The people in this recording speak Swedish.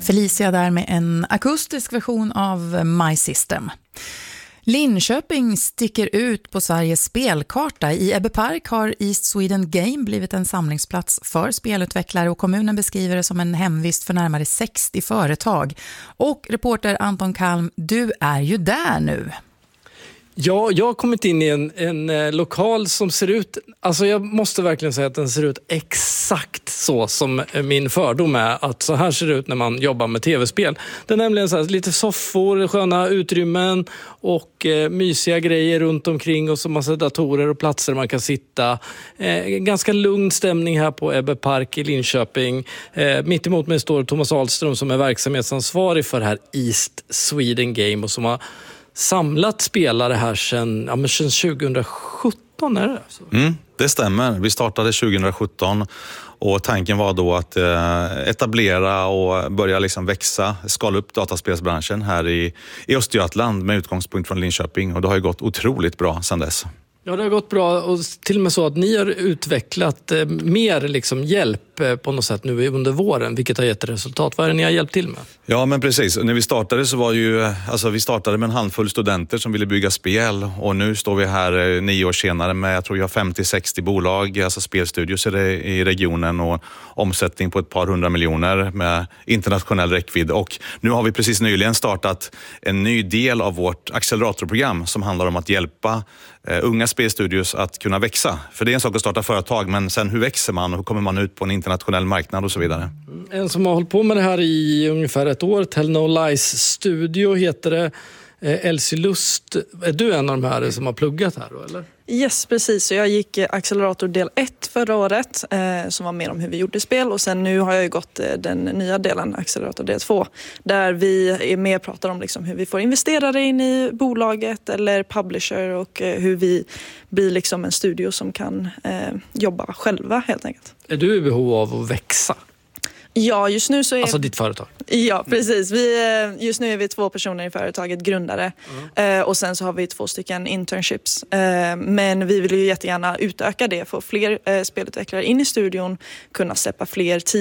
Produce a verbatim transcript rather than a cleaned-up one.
Felicia där med en akustisk version av My System. Linköping sticker ut på Sveriges spelkarta. I Ebbe Park har East Sweden Game blivit en samlingsplats för spelutvecklare och kommunen beskriver det som en hemvist för närmare sextio företag. Och reporter Anton Kalm, du är ju där nu. Ja, jag har kommit in i en, en eh, lokal som ser ut, alltså jag måste verkligen säga att den ser ut exakt så som min fördom är, att så här ser det ut när man jobbar med tv-spel. Det är nämligen så här, lite soffor, sköna utrymmen och eh, mysiga grejer runt omkring och så massa datorer och platser man kan sitta. Eh, ganska lugn stämning här på Ebbe Park i Linköping. Eh, mitt emot mig står Thomas Ahlström som är verksamhetsansvarig för det här East Sweden Game och som har samlat spelare här sedan, ja, men sedan tjugosjutton är det så? Mm, det stämmer. Vi startade tjugosjutton och tanken var då att eh, etablera och börja liksom växa, skala upp dataspelsbranschen här i, i Östergötland med utgångspunkt från Linköping och det har ju gått otroligt bra sedan dess. Ja, det har gått bra och till och med så att ni har utvecklat eh, mer liksom hjälp eh, på något sätt nu under våren, vilket har gett resultat. Vad är det ni har hjälpt till med? Ja, men precis. När vi startade så var ju, alltså vi startade med en handfull studenter som ville bygga spel och nu står vi här eh, nio år senare med, jag tror jag har femtio till sextio bolag, alltså spelstudios i, i regionen och omsättning på ett par hundra miljoner med internationell räckvidd. Och nu har vi precis nyligen startat en ny del av vårt acceleratorprogram som handlar om att hjälpa Uh, unga spelstudios att kunna växa. För det är en sak att starta företag, men sen hur växer man och hur kommer man ut på en internationell marknad och så vidare. En som har hållit på med det här i ungefär ett år, Tell No Lies Studio heter det. Uh, Elsie Lust, är du en av de här som har pluggat här då, eller? Yes, precis. Så jag gick accelerator del ett förra året eh, som var mer om hur vi gjorde spel och sen nu har jag ju gått eh, den nya delen, accelerator del två, där vi är med och pratar om liksom hur vi får investerare in i bolaget eller publisher och eh, hur vi blir liksom en studio som kan eh, jobba själva helt enkelt. Är du i behov av att växa? Ja, just nu så är... Alltså ditt företag? Ja, precis. Vi, just nu är vi två personer i företaget, grundare. Mm. Och sen så har vi två stycken internships. Men vi vill ju jättegärna utöka det, få fler spelutvecklare in i studion, kunna släppa fler tid.